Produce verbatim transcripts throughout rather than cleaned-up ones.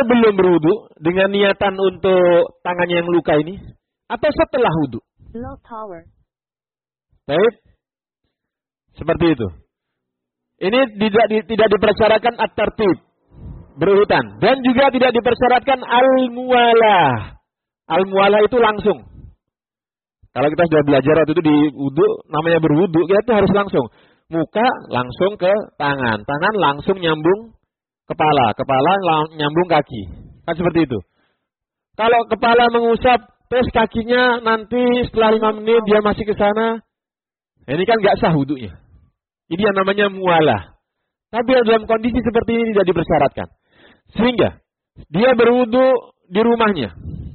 sebelum berwudu dengan niatan untuk tangannya yang luka ini, atau setelah wudu? Baik. Seperti itu. Ini tidak di, tidak dipersyaratkan at-tartib, berurutan, dan juga tidak dipersyaratkan al-muwalah. Al-muwalah itu langsung. Kalau kita sudah belajar waktu itu di wudu, namanya berwudu, kita itu harus langsung. Muka langsung ke tangan, tangan langsung nyambung kepala, kepala nyambung kaki. Kan seperti itu. Kalau kepala mengusap, terus kakinya nanti setelah lima menit dia masih ke sana, ini kan nggak sah wudunya. Ini yang namanya muwalah. Tapi dalam kondisi seperti ini tidak dipersyaratkan. Sehingga dia berwudu di rumahnya.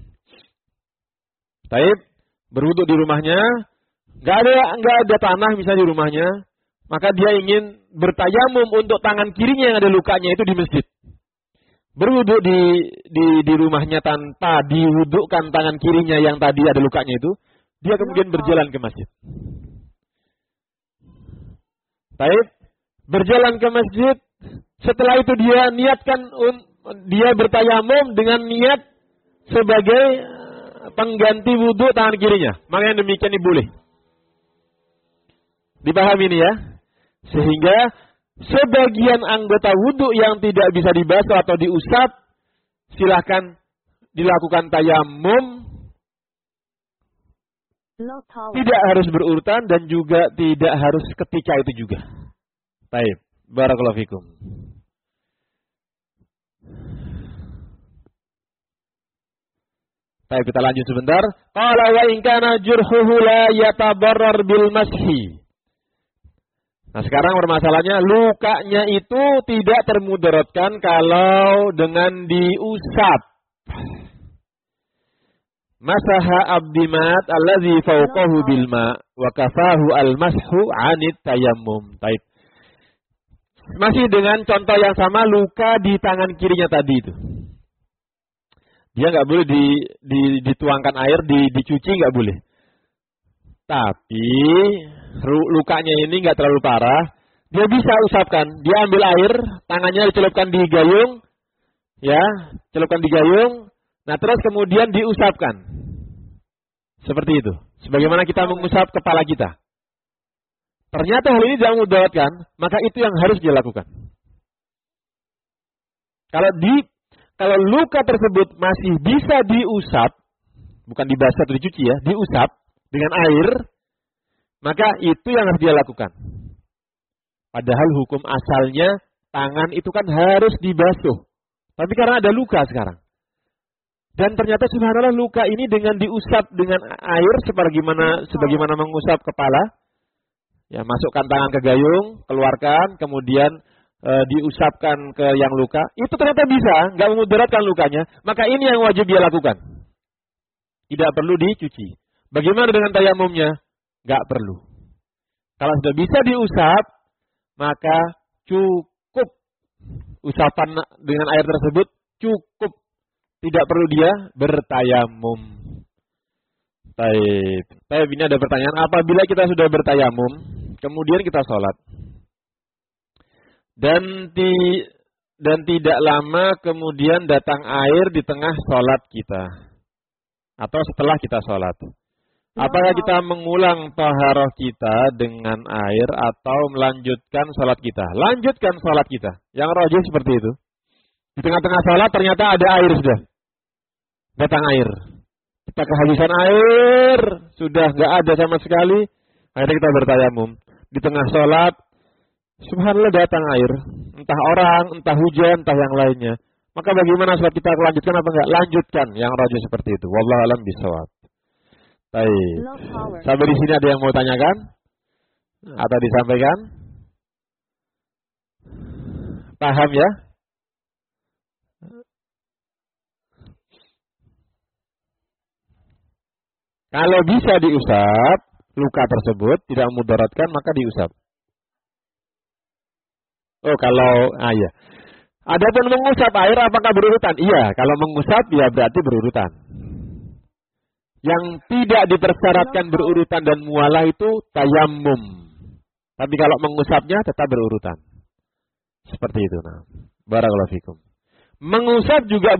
Taib, berwudu di rumahnya, nggak ada nggak ada tanah misalnya di rumahnya, maka dia ingin bertayamum untuk tangan kirinya yang ada lukanya itu di masjid. Berwudu di di di rumahnya tanpa diwudukan tangan kirinya yang tadi ada lukanya itu, dia kemudian berjalan ke masjid. Taib, berjalan ke masjid, setelah itu dia niatkan dia bertayamum dengan niat sebagai pengganti wudu tangan kirinya. Maka yang demikian ini boleh. Dipahami ini ya? Sehingga sebagian anggota wudu yang tidak bisa dibasuh atau diusap, silakan dilakukan tayamum. Tidak harus berurutan dan juga tidak harus ketika itu juga. Baik, barakallahu fikum. Baik, kita lanjut sebentar. Qala wa in kana jurhuhu la yatabarrar bil mashi. Nah, sekarang permasalahannya lukanya itu tidak termudaratkan kalau dengan diusap. Masaha abdimat allazi fawqahu bil ma wa kafahu al mashu 'anit tayammum. Baik. Masih dengan contoh yang sama, luka di tangan kirinya tadi itu. Dia nggak boleh di, di, dituangkan air, di, dicuci nggak boleh. Tapi lukanya ini nggak terlalu parah, dia bisa usapkan. Dia ambil air, tangannya dicelupkan di gayung, ya, celupkan di gayung. Nah, terus kemudian diusapkan. Seperti itu. Sebagaimana kita mengusap kepala kita. Ternyata hal ini tidak memudaratkan, maka itu yang harus dia lakukan. Kalau di kalau luka tersebut masih bisa diusap, bukan dibasuh atau dicuci ya, diusap dengan air, maka itu yang harus dia lakukan. Padahal hukum asalnya tangan itu kan harus dibasuh. Tapi karena ada luka sekarang. Dan ternyata subhanallah luka ini dengan diusap dengan air sebagaimana sebagaimana mengusap kepala. Ya, masukkan tangan ke gayung, keluarkan, kemudian e, diusapkan ke yang luka. Itu ternyata bisa, nggak memudaratkan lukanya. Maka ini yang wajib dia lakukan. Tidak perlu dicuci. Bagaimana dengan tayamumnya? Nggak perlu. Kalau sudah bisa diusap, maka cukup usapan dengan air tersebut cukup. Tidak perlu dia bertayamum. Baik. Baik, ini ada pertanyaan. Apabila kita sudah bertayamum, kemudian kita sholat. Dan ti, dan tidak lama kemudian datang air di tengah sholat kita. Atau setelah kita sholat. Apakah kita mengulang taharah kita dengan air atau melanjutkan sholat kita? Lanjutkan sholat kita. Yang rajih seperti itu. Di tengah-tengah sholat ternyata ada air sudah. Datang air. Kita kehabisan air. Sudah nggak ada sama sekali. Akhirnya kita bertayamum. Di tengah sholat. Subhanallah datang air. Entah orang, entah hujan, entah yang lainnya. Maka bagaimana sholat kita lanjutkan apa enggak? Lanjutkan. Yang rajih seperti itu. Wallahu a'lam bishawab. Baik. Sampai di sini ada yang mau tanyakan? Atau disampaikan? Paham ya? Kalau bisa diusap, luka tersebut tidak memudaratkan, maka diusap. Oh, kalau, ah ya. Adapun mengusap air apakah berurutan? Iya, kalau mengusap ya berarti berurutan. Yang tidak dipersyaratkan berurutan dan mualah itu tayammum. Tapi kalau mengusapnya tetap berurutan. Seperti itu. Nah, barakallahu fikum. Mengusap juga